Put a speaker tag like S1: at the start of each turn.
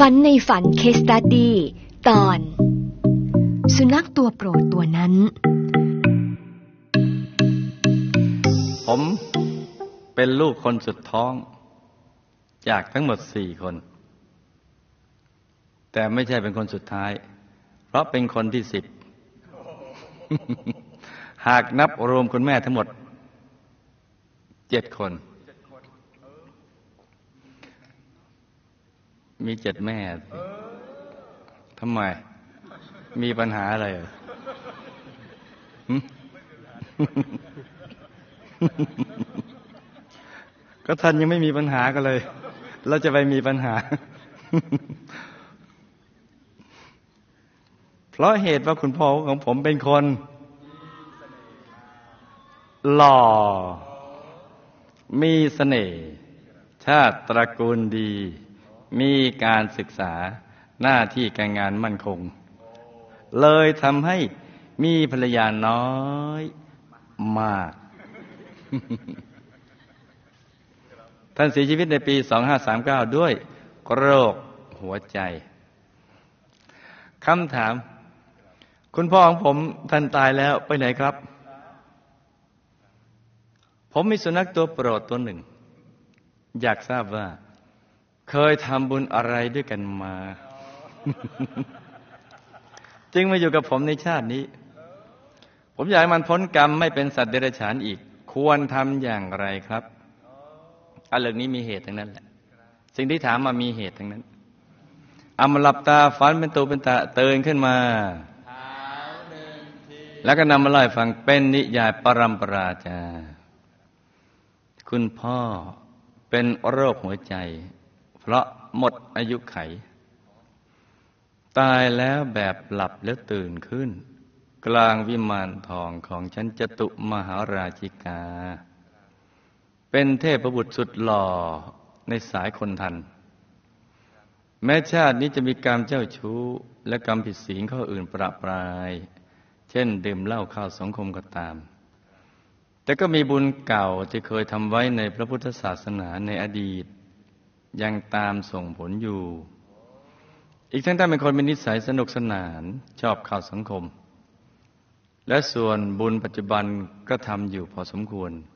S1: ฝันในฝันเคสตัดดี้ตอนสุนัขตัวโปรดตัวนั้น
S2: ผมเป็นลูกคนสุดท้องจากทั้งหมด4 คนแต่ไม่ใช่เป็นคนสุดท้ายเพราะเป็นคนที่10 หากนับรวมคุณแม่ทั้งหมด7 คนมี7 แม่ทำไมมีปัญหาอะไรเหรอก็ท่านยังไม่มีปัญหากันเลยเราจะไปมีปัญหา เพราะเหตุว่าคุณพ่อของผมเป็นคนหล่อมีเสน่ห์ชาติตระกูลดีมีการศึกษาหน้าที่การงานมั่นคงเลยทำให้มีภรรยาน้อยมาก ท่านเสียชีวิตในปี 2539 ด้วยโรคหัวใจคำถามคุณพ่อของผมท่านตายแล้วไปไหนครับผมมีสุนัขตัวโปรดตัวหนึ่งอยากทราบว่าเคยทำบุญอะไรด้วยกันมา จึงมาอยู่กับผมในชาตินี้ผมอยากให้มันพ้นกรรมไม่เป็นสัตว์เดรัจฉานอีกควรทำอย่างไรครับเรื่องนี้มีเหตุทั้งนั้นแหละสิ่งที่ถามมามีเหตุทั้งนั้นเอามาหลับตาฝันเป็นตูเป็นตะตื่นขึ้นมาแล้วก็นำมาเล่าให้ฟังเป็นนิยายปรัมปราจาคุณพ่อเป็นโรคหัวใจเพราะหมดอายุไขตายแล้วแบบหลับแล้วตื่นขึ้นกลางวิมานทองของชั้นจตุมหาราชิกาเป็นเทพบุตรสุดหล่อในสายคนทันแม้ชาตินี้จะมีกรรมเจ้าชู้และกรรมผิดศีลข้ออื่นประปรายเช่นดื่มเหล้าเข้าสังคมก็ตามแต่ก็มีบุญเก่าที่เคยทำไว้ในพระพุทธศาสนาในอดีตยังตามส่งผลอยู่อีกทั้งท่านเป็นคนมีนิสัยสนุกสนานชอบเข้าสังคมและส่วนบุญปัจจุบันก็ทำอยู่พอสมควร